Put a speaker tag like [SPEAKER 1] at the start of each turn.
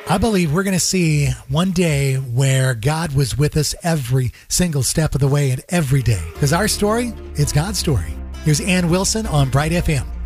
[SPEAKER 1] I believe we're going to see one day where God was with us every single step of the way and every day. Because our story, it's God's story. Here's Ann Wilson on Bright FM.